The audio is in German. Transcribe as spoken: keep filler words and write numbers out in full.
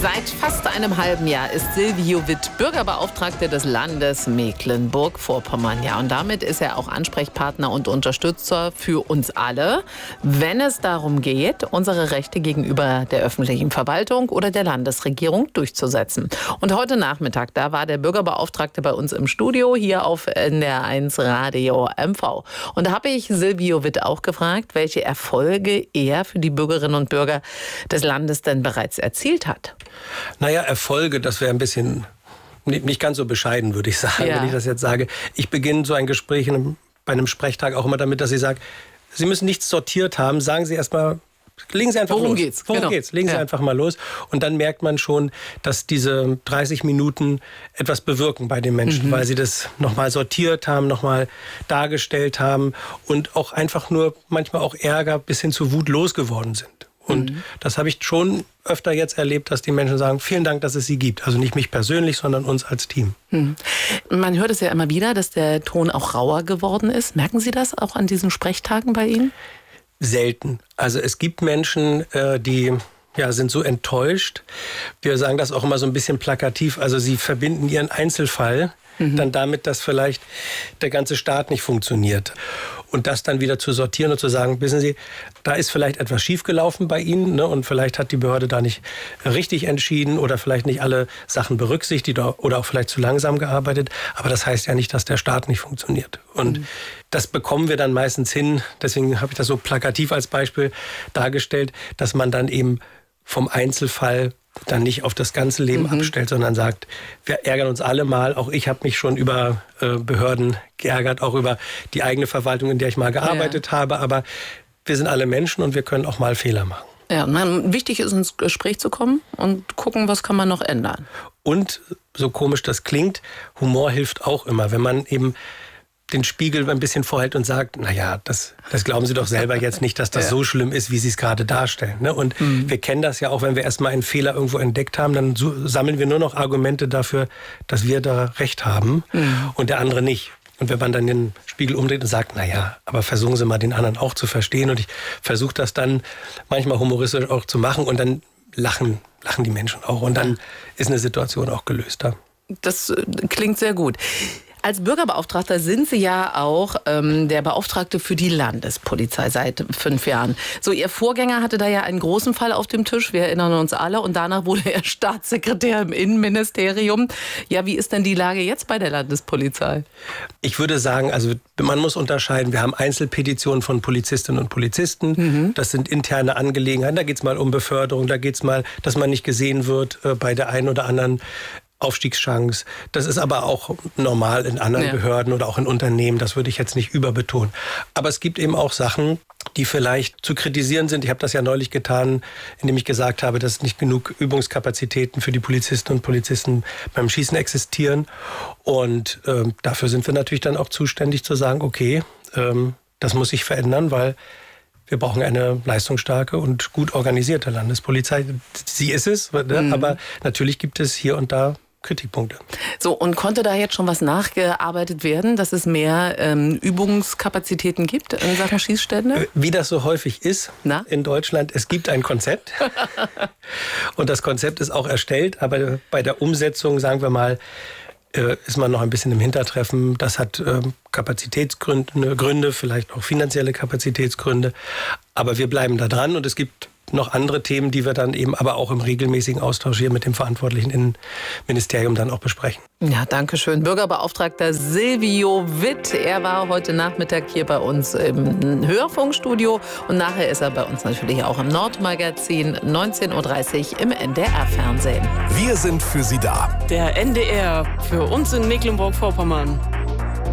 Seit fast einem halben Jahr ist Silvio Witt Bürgerbeauftragter des Landes Mecklenburg-Vorpommern. Ja, und damit ist er auch Ansprechpartner und Unterstützer für uns alle, wenn es darum geht, unsere Rechte gegenüber der öffentlichen Verwaltung oder der Landesregierung durchzusetzen. Und heute Nachmittag, da war der Bürgerbeauftragte bei uns im Studio, hier auf N D R eins Radio M V. Und da habe ich Silvio Witt auch gefragt, welche Erfolge er für die Bürgerinnen und Bürger des Landes denn bereits erzielt hat. Naja, Erfolge, das wäre ein bisschen nicht ganz so bescheiden, würde ich sagen, ja. wenn ich das jetzt sage. Ich beginne so ein Gespräch in einem, bei einem Sprechtag auch immer damit, dass ich sage, Sie müssen nichts sortiert haben, sagen Sie erstmal, legen Sie einfach Worum los. geht's? Worum genau. geht's? Legen Sie ja. einfach mal los. Und dann merkt man schon, dass diese dreißig Minuten etwas bewirken bei den Menschen, mhm. weil sie das nochmal sortiert haben, nochmal dargestellt haben und auch einfach nur manchmal auch Ärger bis hin zu Wut losgeworden sind. Und mhm. das habe ich schon öfter jetzt erlebt, dass die Menschen sagen, vielen Dank, dass es Sie gibt. Also nicht mich persönlich, sondern uns als Team. Mhm. Man hört es ja immer wieder, dass der Ton auch rauer geworden ist. Merken Sie das auch an diesen Sprechtagen bei Ihnen? Selten. Also es gibt Menschen, die ja, sind so enttäuscht. Wir sagen das auch immer so ein bisschen plakativ. Also sie verbinden ihren Einzelfall mhm. dann damit, dass vielleicht der ganze Staat nicht funktioniert. Und das dann wieder zu sortieren und zu sagen, wissen Sie, da ist vielleicht etwas schiefgelaufen bei Ihnen, ne, und vielleicht hat die Behörde da nicht richtig entschieden oder vielleicht nicht alle Sachen berücksichtigt oder auch vielleicht zu langsam gearbeitet. Aber das heißt ja nicht, dass der Staat nicht funktioniert. Und mhm. das bekommen wir dann meistens hin. Deswegen habe ich das so plakativ als Beispiel dargestellt, dass man dann eben vom Einzelfall dann nicht auf das ganze Leben mhm. abstellt, sondern sagt, wir ärgern uns alle mal. Auch ich habe mich schon über äh, Behörden geärgert, auch über die eigene Verwaltung, in der ich mal gearbeitet ja. habe. Aber wir sind alle Menschen und wir können auch mal Fehler machen. Ja, man, wichtig ist, ins Gespräch zu kommen und gucken, was kann man noch ändern. Und, so komisch das klingt, Humor hilft auch immer, wenn man eben den Spiegel ein bisschen vorhält und sagt, naja, das, das glauben Sie doch selber jetzt nicht, dass das ja. so schlimm ist, wie Sie es gerade darstellen. Ne? Und mhm. wir kennen das ja auch, wenn wir erstmal einen Fehler irgendwo entdeckt haben, dann so, sammeln wir nur noch Argumente dafür, dass wir da Recht haben mhm. und der andere nicht. Und wenn man dann den Spiegel umdreht und sagt, naja, aber versuchen Sie mal den anderen auch zu verstehen. Und ich versuche das dann manchmal humoristisch auch zu machen und dann lachen, lachen die Menschen auch. Und dann ist eine Situation auch gelöster. Das klingt sehr gut. Als Bürgerbeauftragter sind Sie ja auch ähm, der Beauftragte für die Landespolizei seit fünf Jahren. So, Ihr Vorgänger hatte da ja einen großen Fall auf dem Tisch, wir erinnern uns alle. Und danach wurde er Staatssekretär im Innenministerium. Ja, wie ist denn die Lage jetzt bei der Landespolizei? Ich würde sagen, also man muss unterscheiden. Wir haben Einzelpetitionen von Polizistinnen und Polizisten. Mhm. Das sind interne Angelegenheiten. Da geht es mal um Beförderung, da geht es mal, dass man nicht gesehen wird äh, bei der einen oder anderen Aufstiegschance. Das ist aber auch normal in anderen ja. Behörden oder auch in Unternehmen. Das würde ich jetzt nicht überbetonen. Aber es gibt eben auch Sachen, die vielleicht zu kritisieren sind. Ich habe das ja neulich getan, indem ich gesagt habe, dass nicht genug Übungskapazitäten für die Polizistinnen und Polizisten beim Schießen existieren. Und ähm, dafür sind wir natürlich dann auch zuständig zu sagen, okay, ähm, das muss sich verändern, weil wir brauchen eine leistungsstarke und gut organisierte Landespolizei. Sie ist es, ne? mhm. aber natürlich gibt es hier und da Kritikpunkte. So, und konnte da jetzt schon was nachgearbeitet werden, dass es mehr ähm, Übungskapazitäten gibt in Sachen Schießstände? Wie das so häufig ist Na? in Deutschland, es gibt ein Konzept und das Konzept ist auch erstellt, aber bei der Umsetzung, sagen wir mal, ist man noch ein bisschen im Hintertreffen. Das hat ähm, Kapazitätsgründe, Gründe, vielleicht auch finanzielle Kapazitätsgründe. Aber wir bleiben da dran und es gibt noch andere Themen, die wir dann eben aber auch im regelmäßigen Austausch hier mit dem verantwortlichen Innenministerium dann auch besprechen. Ja, danke schön. Bürgerbeauftragter Silvio Witt. Er war heute Nachmittag hier bei uns im Hörfunkstudio und nachher ist er bei uns natürlich auch im Nordmagazin neunzehn Uhr dreißig im N D R-Fernsehen. Wir sind für Sie da. Der N D R für uns in Mecklenburg-Vorpommern.